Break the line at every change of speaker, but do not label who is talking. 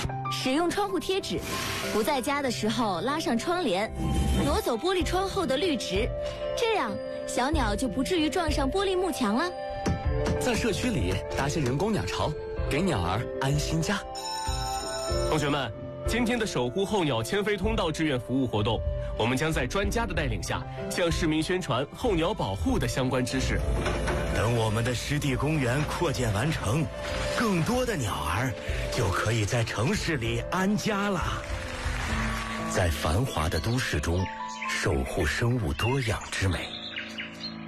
使用窗户贴纸，不在家的时候拉上窗帘，挪走玻璃窗后的绿植，这样小鸟就不至于撞上玻璃幕墙了。
在社区里搭些人工鸟巢，给鸟儿安心家。
同学们，今天的守护候鸟迁飞通道志愿服务活动，我们将在专家的带领下，向市民宣传候鸟保护的相关知识。
等我们的湿地公园扩建完成，更多的鸟儿就可以在城市里安家了。在繁华的都市中，守护生物多样之美。